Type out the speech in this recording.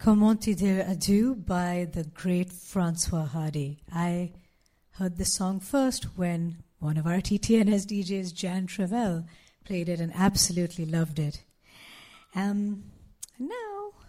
Comment te dire adieu by the great Francois Hardy. I heard this song first when one of our TTNS DJs, Jan Travell, played it and absolutely loved it. Now